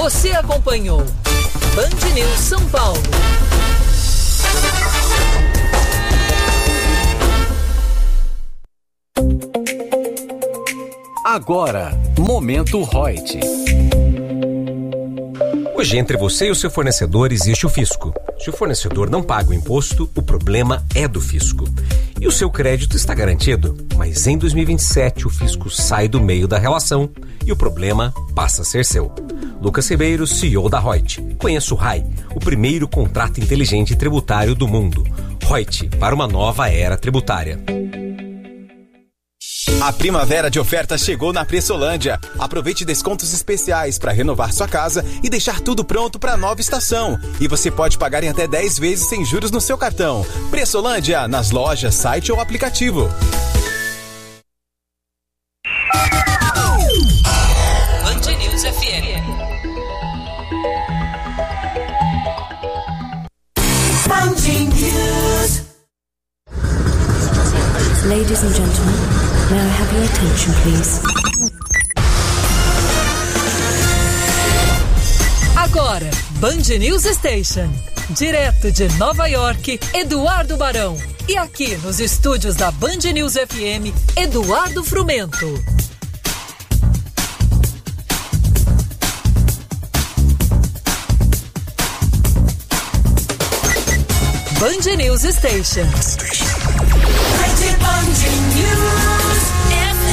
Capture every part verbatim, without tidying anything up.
Você acompanhou Band News São Paulo. Agora, Momento Reut. Hoje, entre você e o seu fornecedor existe o fisco. Se o fornecedor não paga o imposto, o problema é do fisco. E o seu crédito está garantido, mas em dois mil e vinte e sete o fisco sai do meio da relação e o problema passa a ser seu. Lucas Ribeiro, C E O da Reut. Conheça o R A I, o primeiro contrato inteligente tributário do mundo. Reut, para uma nova era tributária. A primavera de ofertas chegou na Pressolândia. Aproveite descontos especiais para renovar sua casa e deixar tudo pronto para a nova estação. E você pode pagar em até dez vezes sem juros no seu cartão. Pressolândia, nas lojas, site ou aplicativo. Band News F M. Band News. Ladies and gentlemen, may I have your attention, please? Agora, Band News Station. Direto de Nova York, Eduardo Barão. E aqui nos estúdios da Band News F M, Eduardo Frumento. Band News Station. Band News F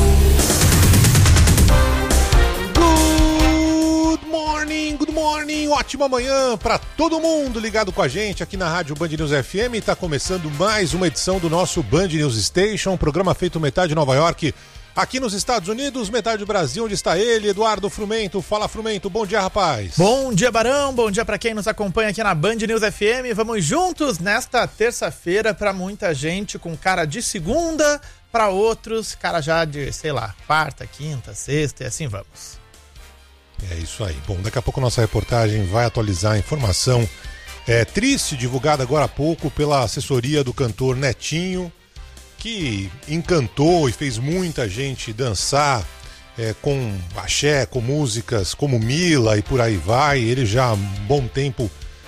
M. Good morning, good morning, ótima manhã para todo mundo ligado com a gente aqui na rádio Band News F M. Está começando mais uma edição do nosso Band News Station, um programa feito metade Nova York, aqui nos Estados Unidos, metade do Brasil, onde está ele, Eduardo Frumento. Fala, Frumento, bom dia, rapaz. Bom dia, Barão, bom dia para quem nos acompanha aqui na Band News F M. Vamos juntos nesta terça-feira, para muita gente com cara de segunda, para outros cara já de, sei lá, quarta, quinta, sexta e assim vamos. É isso aí. Bom, daqui a pouco a nossa reportagem vai atualizar a informação é, triste, divulgada agora há pouco pela assessoria do cantor Netinho, que encantou e fez muita gente dançar é, com axé, com músicas como Mila e por aí vai. Ele já há um bom tempo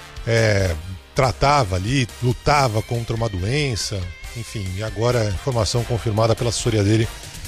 é, tratava ali, lutava contra uma doença, enfim, e agora a informação confirmada pela assessoria dele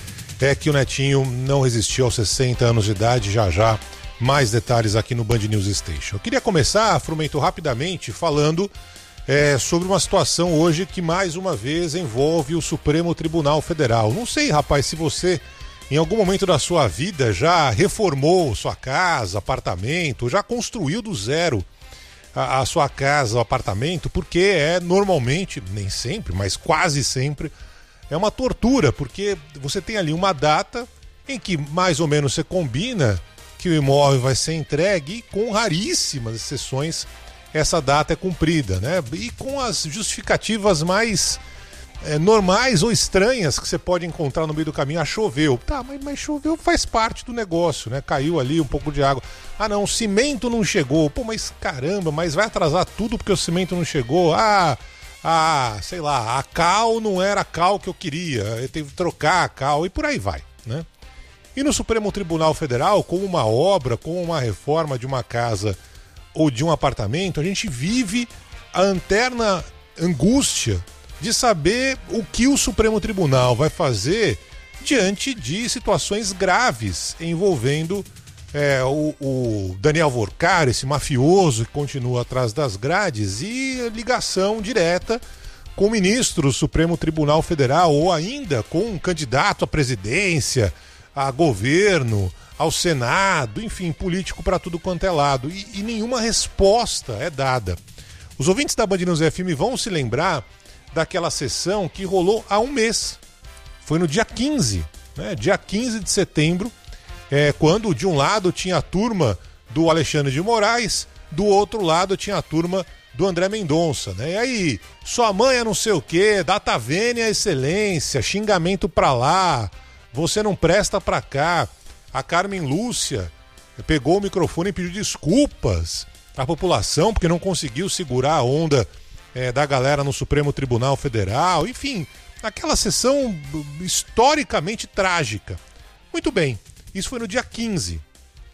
é que o Netinho não resistiu aos sessenta anos de idade. Já já mais detalhes aqui no Band News Station. Eu queria começar, Frumento, rapidamente falando É, sobre uma situação hoje que mais uma vez envolve o Supremo Tribunal Federal. Não sei, rapaz, se você em algum momento da sua vida já reformou sua casa, apartamento, já construiu do zero a, a sua casa, o apartamento, porque é normalmente, nem sempre, mas quase sempre, é uma tortura, porque você tem ali uma data em que mais ou menos você combina que o imóvel vai ser entregue e, com raríssimas exceções, essa data é cumprida, né? E com as justificativas mais é, normais ou estranhas que você pode encontrar no meio do caminho. Ah, choveu. Tá, mas, mas choveu faz parte do negócio, né? Caiu ali um pouco de água. Ah, não, o cimento não chegou. Pô, mas caramba, mas vai atrasar tudo porque o cimento não chegou. Ah, ah, sei lá, a cal não era a cal que eu queria. Eu teve que trocar a cal e por aí vai, né? E no Supremo Tribunal Federal, com uma obra, com uma reforma de uma casa ou de um apartamento, a gente vive a eterna angústia de saber o que o Supremo Tribunal vai fazer diante de situações graves envolvendo é, o, o Daniel Vorcar, esse mafioso que continua atrás das grades, e ligação direta com o ministro do Supremo Tribunal Federal, ou ainda com um candidato à presidência, a governo, ao Senado, enfim, político para tudo quanto é lado, e, e nenhuma resposta é dada. Os ouvintes da Band News F M vão se lembrar daquela sessão que rolou há um mês, foi no dia quinze, né? Dia quinze de setembro, é, quando de um lado tinha a turma do Alexandre de Moraes, do outro lado tinha a turma do André Mendonça, né? E aí, sua mãe é não sei o quê, data vênia excelência, xingamento pra lá, você não presta pra cá. A Carmen Lúcia pegou o microfone e pediu desculpas à população porque não conseguiu segurar a onda é, da galera no Supremo Tribunal Federal. Enfim, aquela sessão historicamente trágica. Muito bem, isso foi no dia quinze.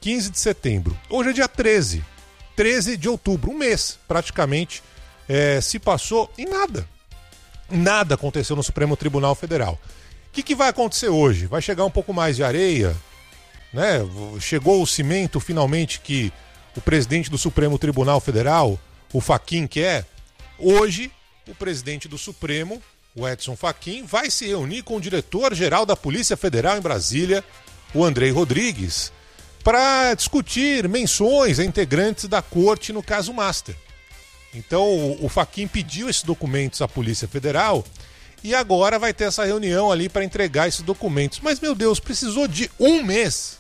quinze de setembro. Hoje é dia treze. treze de outubro, um mês praticamente é, se passou e nada. Nada aconteceu no Supremo Tribunal Federal. O que, que vai acontecer hoje? Vai chegar um pouco mais de areia, né? Chegou o cimento finalmente que o presidente do Supremo Tribunal Federal, o Fachin, quer. Hoje, o presidente do Supremo, o Edson Fachin, vai se reunir com o diretor-geral da Polícia Federal em Brasília, o Andrei Rodrigues, para discutir menções a integrantes da corte no caso Master. Então o Fachin pediu esses documentos à Polícia Federal e agora vai ter essa reunião ali para entregar esses documentos. Mas, meu Deus, precisou de um mês.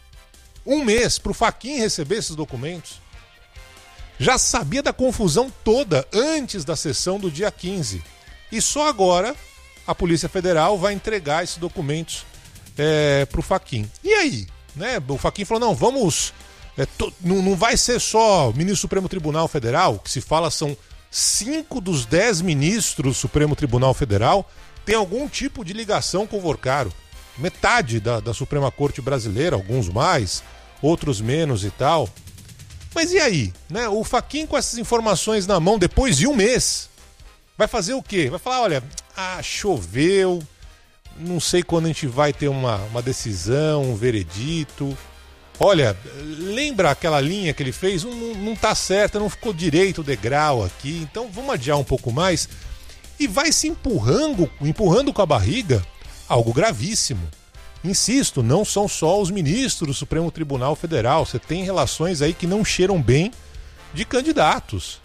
Um mês para o Fachin receber esses documentos. Já sabia da confusão toda antes da sessão do dia quinze. E só agora a Polícia Federal vai entregar esses documentos é, para o Fachin. E aí? Né? O Fachin falou, não, vamos... É, to, não, não vai ser só o ministro do Supremo Tribunal Federal, que se fala são cinco dos dez ministros do Supremo Tribunal Federal, tem algum tipo de ligação com o Vorcaro. Metade da, da Suprema Corte Brasileira, alguns mais, outros menos e tal. Mas e aí? Né? O Fachin com essas informações na mão, depois de um mês, vai fazer o quê? Vai falar, olha, ah, choveu, não sei quando a gente vai ter uma, uma decisão, um veredito. Olha, lembra aquela linha que ele fez? Não, não tá certa, não ficou direito o degrau aqui, então vamos adiar um pouco mais. E vai se empurrando, empurrando com a barriga algo gravíssimo. Insisto, não são só os ministros do Supremo Tribunal Federal, você tem relações aí que não cheiram bem de candidatos.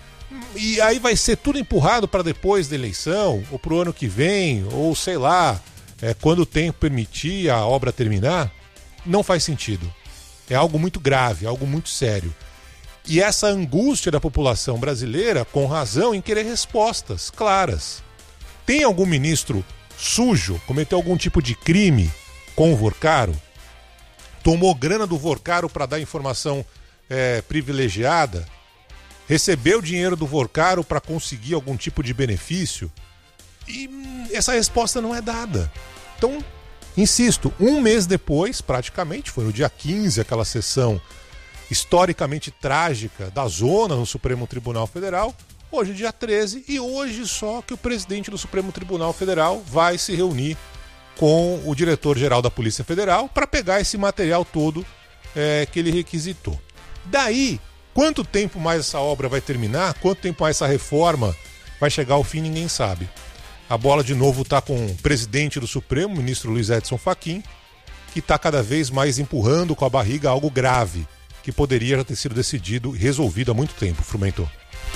E aí vai ser tudo empurrado para depois da eleição, ou para o ano que vem, ou sei lá, é, quando o tempo permitir a obra terminar. Não faz sentido. É algo muito grave, algo muito sério. E essa angústia da população brasileira, com razão, em querer respostas claras. Tem algum ministro sujo, cometeu algum tipo de crime com o Vorcaro? Tomou grana do Vorcaro para dar informação é, privilegiada? Recebeu dinheiro do Vorcaro para conseguir algum tipo de benefício? E essa resposta não é dada. Então, insisto, um mês depois, praticamente, foi no dia quinze, aquela sessão historicamente trágica da zona no Supremo Tribunal Federal. Hoje é dia treze e hoje só que o presidente do Supremo Tribunal Federal vai se reunir com o diretor-geral da Polícia Federal para pegar esse material todo é, que ele requisitou. Daí, quanto tempo mais essa obra vai terminar, quanto tempo mais essa reforma vai chegar ao fim, ninguém sabe. A bola de novo está com o presidente do Supremo, o ministro Luiz Edson Fachin, que está cada vez mais empurrando com a barriga algo grave, que poderia já ter sido decidido e resolvido há muito tempo, Frumento.